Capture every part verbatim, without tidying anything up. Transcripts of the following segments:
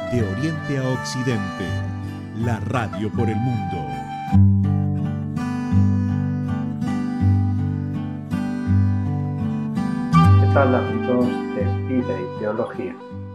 De Oriente a Occidente, la radio por el mundo. ¿Qué tal, amigos de Vida y Teología?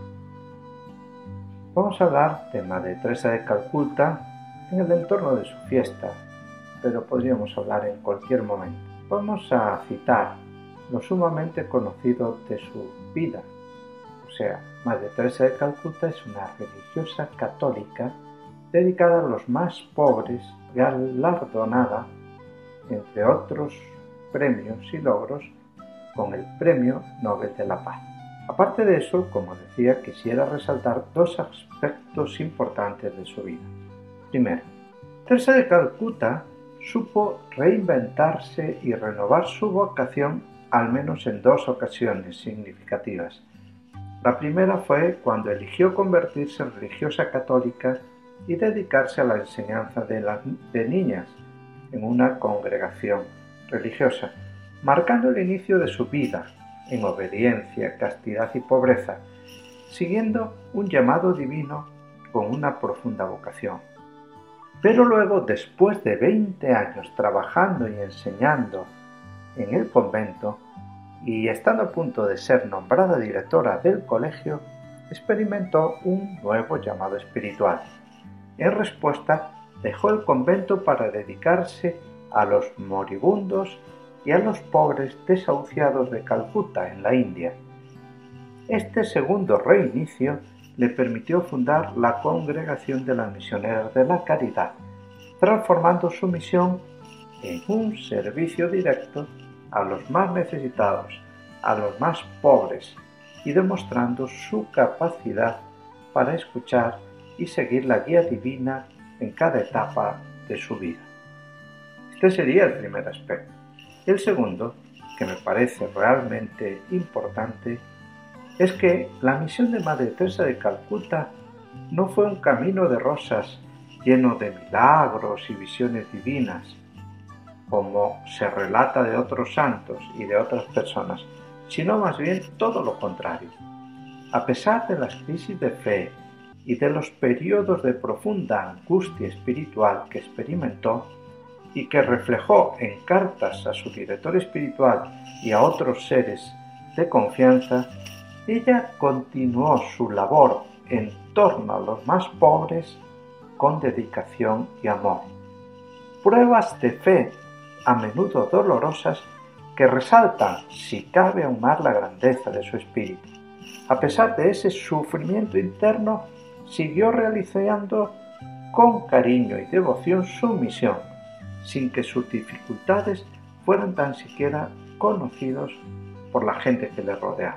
Vamos a hablar de Madre Teresa de Calcuta en el entorno de su fiesta, pero podríamos hablar en cualquier momento. Vamos a citar lo sumamente conocido de su vida. O sea, Madre Teresa de Calcuta es una religiosa católica dedicada a los más pobres, galardonada, entre otros premios y logros, con el Premio Nobel de la Paz. Aparte de eso, como decía, quisiera resaltar dos aspectos importantes de su vida. Primero, Teresa de Calcuta supo reinventarse y renovar su vocación al menos en dos ocasiones significativas. La primera fue cuando eligió convertirse en religiosa católica y dedicarse a la enseñanza de, las, de niñas en una congregación religiosa, marcando el inicio de su vida en obediencia, castidad y pobreza, siguiendo un llamado divino con una profunda vocación. Pero luego, después de veinte años trabajando y enseñando en el convento, y estando a punto de ser nombrada directora del colegio, experimentó un nuevo llamado espiritual. En respuesta, dejó el convento para dedicarse a los moribundos y a los pobres desahuciados de Calcuta, en la India. Este segundo reinicio le permitió fundar la Congregación de las Misioneras de la Caridad, transformando su misión en un servicio directo a los más necesitados, a los más pobres, y demostrando su capacidad para escuchar y seguir la guía divina en cada etapa de su vida. Este sería el primer aspecto. El segundo, que me parece realmente importante, es que la misión de Madre Teresa de Calcuta no fue un camino de rosas lleno de milagros y visiones divinas, como se relata de otros santos y de otras personas, sino más bien todo lo contrario. A pesar de las crisis de fe y de los periodos de profunda angustia espiritual que experimentó y que reflejó en cartas a su director espiritual y a otros seres de confianza, ella continuó su labor en torno a los más pobres con dedicación y amor. Pruebas de fe a menudo dolorosas que resaltan, si cabe aún más, la grandeza de su espíritu. A pesar de ese sufrimiento interno, siguió realizando con cariño y devoción su misión, sin que sus dificultades fueran tan siquiera conocidos por la gente que le rodeaba.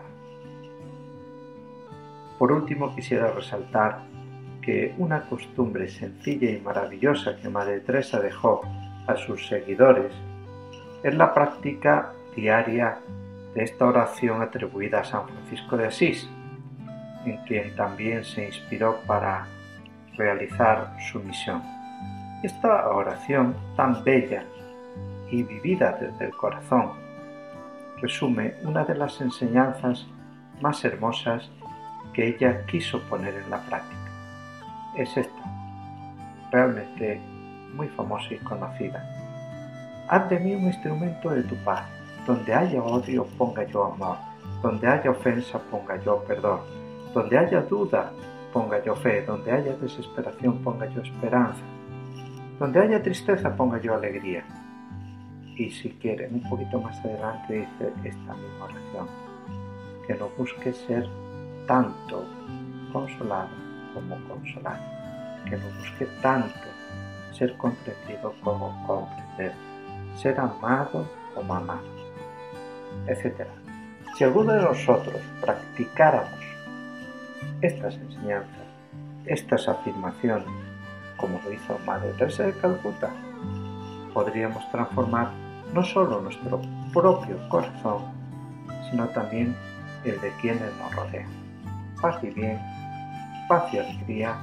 Por último, quisiera resaltar que una costumbre sencilla y maravillosa que Madre Teresa dejó a sus seguidores es la práctica diaria de esta oración atribuida a San Francisco de Asís, en quien también se inspiró para realizar su misión. Esta oración tan bella y vivida desde el corazón resume una de las enseñanzas más hermosas que ella quiso poner en la práctica. Es esta, realmente muy famosa y conocida. Haz de mí un instrumento de tu paz. Donde haya odio, ponga yo amor. Donde haya ofensa, ponga yo perdón. Donde haya duda, ponga yo fe. Donde haya desesperación, ponga yo esperanza. Donde haya tristeza, ponga yo alegría. Y si quieren, un poquito más adelante dice esta misma oración, que no busque ser tanto consolado como consolado, que no busque tanto ser comprendido como comprender, ser amado como amado, etcétera. Si alguno de nosotros practicáramos estas enseñanzas, estas afirmaciones, como lo hizo Madre Teresa de Calcuta, podríamos transformar no solo nuestro propio corazón, sino también el de quienes nos rodean. Paz y bien, paz y alegría.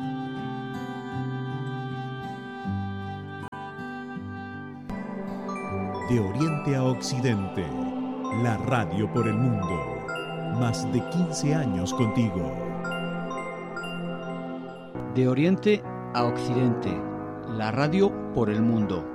De Oriente a Occidente, la radio por el mundo. Más de quince años contigo. De Oriente a Occidente, la radio por el mundo.